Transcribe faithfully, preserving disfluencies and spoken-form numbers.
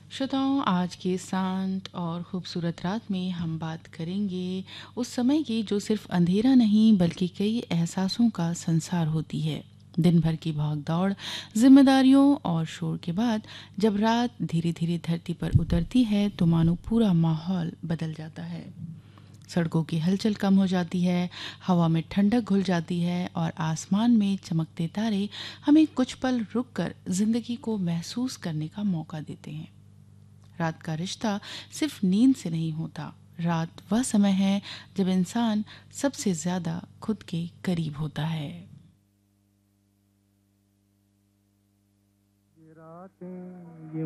श्रोताओं, आज के शांत और खूबसूरत रात में हम बात करेंगे उस समय की जो सिर्फ अंधेरा नहीं बल्कि कई एहसासों का संसार होती है। दिन भर की भाग दौड़, जिम्मेदारियों और शोर के बाद जब रात धीरे धीरे धरती पर उतरती है तो मानो पूरा माहौल बदल जाता है। सड़कों की हलचल कम हो जाती है, हवा में ठंडक घुल जाती है और आसमान में चमकते तारे हमें कुछ पल रुककर जिंदगी को महसूस करने का मौका देते हैं। रात का रिश्ता सिर्फ नींद से नहीं होता। रात वह समय है जब इंसान सबसे ज्यादा खुद के करीब होता है। ये रातें ये